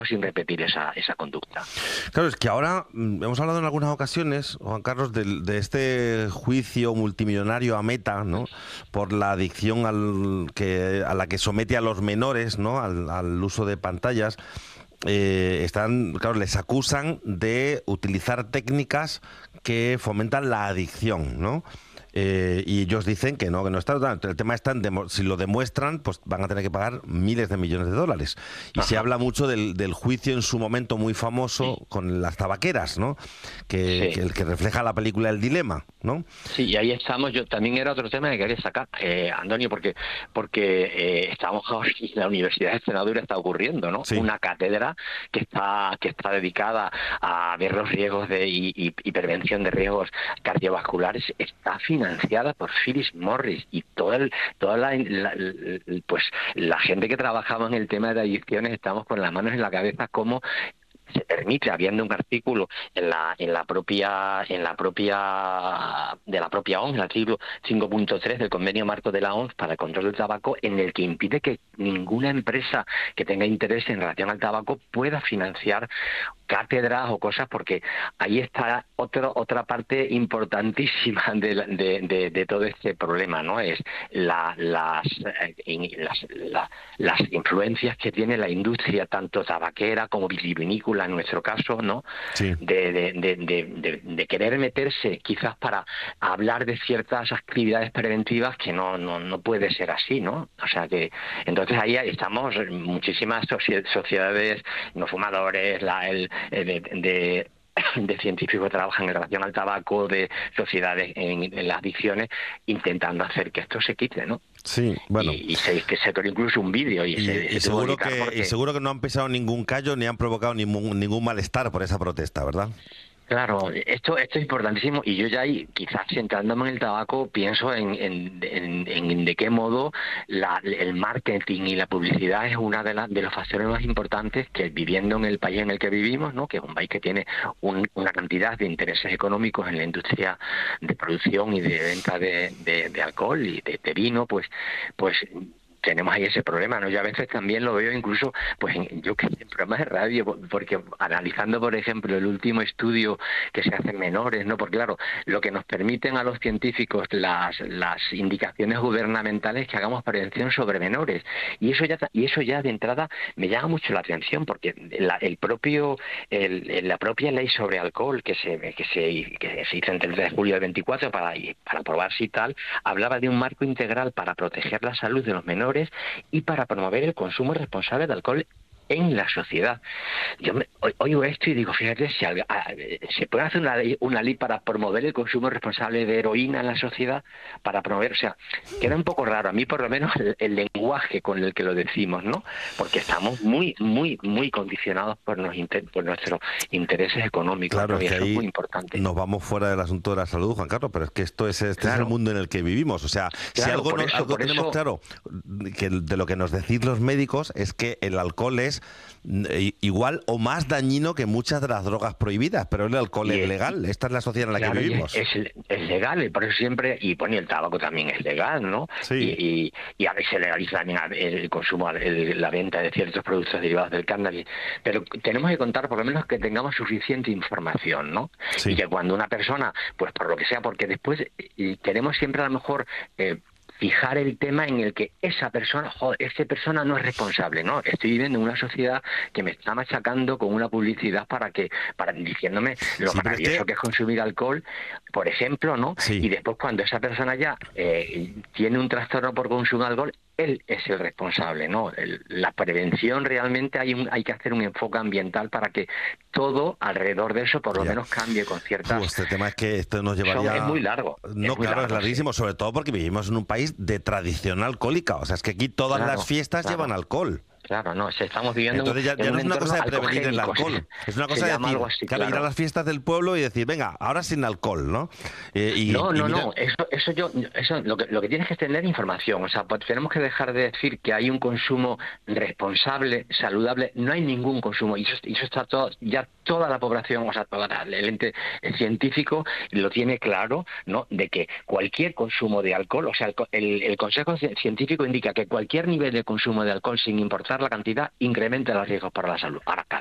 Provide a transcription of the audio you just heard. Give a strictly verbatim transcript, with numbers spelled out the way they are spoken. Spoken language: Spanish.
sin repetir esa, esa conducta. Claro, es que ahora mm, hemos hablado en algunas ocasiones, Juan Carlos, del- de, este juicio multimillonario a Meta, ¿no? Por la adicción al que, a la que somete a los menores, ¿no? Al, al uso de pantallas. Eh, están, claro, les acusan de utilizar técnicas que fomentan la adicción, ¿no? Eh, y ellos dicen que no, que no está. El tema está en demo- si lo demuestran, pues van a tener que pagar miles de millones de dólares. Y se Ajá. habla mucho del, del juicio en su momento muy famoso con las tabaqueras, ¿no? Que, que Sí. el que refleja la película El Dilema, ¿no? Sí, y ahí estamos. Yo también era otro tema que quería sacar, eh, Antonio, porque porque eh, estamos ahora en la Universidad de Extremadura está ocurriendo, ¿no? Sí. Una cátedra que está que está dedicada a ver los riesgos de y, y, y prevención de riesgos cardiovasculares está financiada por Philip Morris y toda el, toda la, la- la- pues la gente que trabajaba en el tema de adicciones estamos con las manos en la cabeza como se permite, habiendo un artículo en la en la propia en la propia de la propia O M S, el artículo cinco punto tres del Convenio Marco de la O M S para el control del tabaco, en el que impide que ninguna empresa que tenga interés en relación al tabaco pueda financiar cátedras o cosas, porque ahí está otro, otra parte importantísima de, la- de, de, de todo este problema, ¿no? Es la, las, eh, in- las, la- las influencias que tiene la industria, tanto tabaquera como vitivinícola en nuestro caso, ¿no? Sí. De, de, de, de, de- de querer meterse quizás para hablar de ciertas actividades preventivas que no, no, no puede ser así, ¿no? O sea que, entonces ahí estamos muchísimas socie- sociedades, no fumadores, la, el, eh, de, de de científicos que trabajan en relación al tabaco, de sociedades en, en las adicciones, intentando hacer que esto se quite, ¿no? Sí, bueno. Y, y se, que se creó incluso un vídeo y se, Y, y se tuvo que seguro quitar que, y porque... seguro que no han pisado ningún callo ni han provocado ningún, ningún malestar por esa protesta, ¿verdad? Claro, esto esto es importantísimo y yo ya ahí, quizás centrándome en el tabaco, pienso en, en, en, en de qué modo la, el marketing y la publicidad es una de, las de los factores más importantes que viviendo en el país en el que vivimos, ¿no? Que es un país que tiene un, una cantidad de intereses económicos en la industria de producción y de venta de, de, de alcohol y de, de vino, pues pues tenemos ahí ese problema, ¿no? Yo a veces también lo veo incluso, pues en, yo que sé, en programas de radio, porque analizando, por ejemplo, el último estudio que se hace en menores, ¿no? Porque claro, lo que nos permiten a los científicos las las indicaciones gubernamentales es que hagamos prevención sobre menores. Y eso ya y eso ya de entrada me llama mucho la atención, porque la, el propio el, la propia ley sobre alcohol que se que se que se hizo entre el tres de julio del veinticuatro para para aprobarse y tal, hablaba de un marco integral para proteger la salud de los menores y para promover el consumo responsable de alcohol en la sociedad. Yo me, oigo esto y digo, fíjate, si al, a, se puede hacer una ley, una ley para promover el consumo responsable de heroína en la sociedad, para promover, o sea, queda un poco raro, a mí por lo menos el, el lenguaje con el que lo decimos, ¿no? Porque estamos muy, muy, muy condicionados por, nos, por nuestros intereses económicos, Claro, ¿no? es Y que eso es muy ahí importante. nos vamos fuera del asunto de la salud, Juan Carlos, pero es que esto es este es el Claro, mundo en el que vivimos. O sea, si claro, algo por no- eso, algo por tenemos eso, claro que de lo que nos decís los médicos es que el alcohol es mm, i- igual o más dañino que muchas de las drogas prohibidas, pero el alcohol y, es es- legal. Esta es la sociedad en la que claro, y es, vivimos. es, es legal, y por eso siempre, y bueno, y el tabaco también es legal, ¿no? Y, Sí, y, y a veces se legaliza también el consumo, el- la venta de ciertos productos derivados del cannabis. Pero tenemos que contar, por lo menos, que tengamos suficiente información, ¿no? Y sí. que cuando una persona, pues por lo que sea, porque después eh, queremos siempre a lo mejor... Eh, fijar el tema en el que esa persona, joder, esa persona no es responsable, ¿no? Estoy viviendo en una sociedad que me está machacando con una publicidad para que, para diciéndome lo Sí, pero es que maravilloso que es consumir alcohol, por ejemplo, ¿no? sí. Y después cuando esa persona ya eh, tiene un trastorno por consumo de alcohol, él es el responsable, ¿no? El- la prevención realmente hay un, hay que hacer un enfoque ambiental para que todo alrededor de eso por lo Ya. menos cambie con Fu, ciertas... este tema es que esto nos Son, es llevaría... muy largo, es No, muy claro, es largo, sí. larguísimo, sobre todo porque vivimos en un país de tradición alcohólica. O sea, es que aquí todas las Claro, fiestas llevan claro. alcohol. Claro, no, si estamos viviendo Entonces ya, en ya no un es una entorno cosa de prevenir el alcogénico, alcohol, es una se cosa de llama algo decir, así, claro, ir a claro. las fiestas del pueblo y decir, venga, ahora sin alcohol, ¿no? Eh, y, No, y no, mira, no, eso, eso yo, eso lo que, lo que tienes que es tener información, o sea, pues tenemos que dejar de decir que hay un consumo responsable, saludable, no hay ningún consumo, y eso, y eso está todo, ya toda la población, o sea, toda la- el ente científico lo tiene claro, ¿no? De que cualquier consumo de alcohol, o sea, el, el, el Consejo Científico indica que cualquier nivel de consumo de alcohol, sin importar la cantidad incrementa los riesgos para la salud. Ahora,